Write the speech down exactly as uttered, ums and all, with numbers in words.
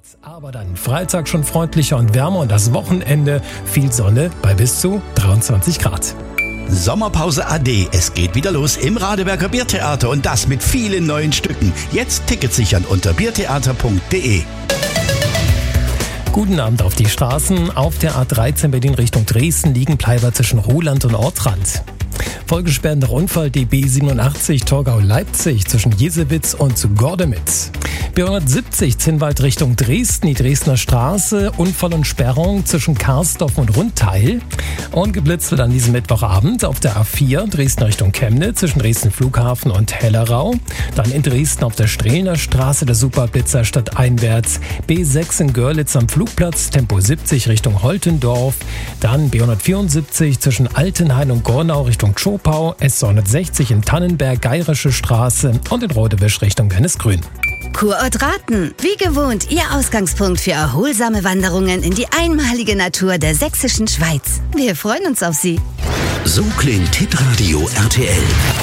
Aber dann Freitag schon freundlicher und wärmer und das Wochenende viel Sonne bei bis zu dreiundzwanzig Grad. Sommerpause A D. Es geht wieder los im Radeberger Biertheater und das mit vielen neuen Stücken. Jetzt Tickets sichern unter biertheater punkt de. Guten Abend auf die Straßen. Auf der A dreizehn Berlin Richtung Dresden liegen Bleiber zwischen Roland und Ortrand. Folgesperrender Unfall die B siebenundachtzig Torgau-Leipzig zwischen Jesewitz und Gordemitz. B hundertsiebzig Zinnwald Richtung Dresden, die Dresdner Straße, Unfall und Sperrung zwischen Karsdorf und Rundteil. Und geblitzt wird an diesem Mittwochabend auf der A vier Dresden Richtung Chemnitz zwischen Dresden Flughafen und Hellerau. Dann in Dresden auf der Strehner Straße der Superblitzer stadteinwärts. B sechs in Görlitz am Flugplatz, Tempo siebzig Richtung Holtendorf. Dann B hundertvierundsiebzig zwischen Altenhain und Gornau Richtung Schopau, S hundertsechzig in Tannenberg, Geirische Straße und in Rodewisch Richtung Wernesgrün. Kurort Raten. Wie gewohnt, Ihr Ausgangspunkt für erholsame Wanderungen in die einmalige Natur der sächsischen Schweiz. Wir freuen uns auf Sie. So klingt Hitradio R T L.